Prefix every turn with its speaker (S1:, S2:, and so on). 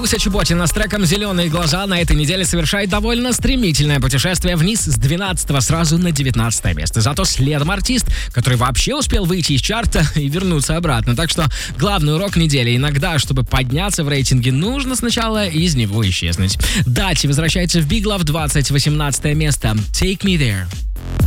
S1: Люся Чеботина с треком «Зеленые глаза» на этой неделе совершает довольно стремительное путешествие вниз с 12 сразу на 19 место. Зато следом артист, который вообще успел выйти из чарта и вернуться обратно. Так что главный урок недели: иногда, чтобы подняться в рейтинге, нужно сначала из него исчезнуть. Дачи возвращается в Big Love 20, 18 место. Take Me There.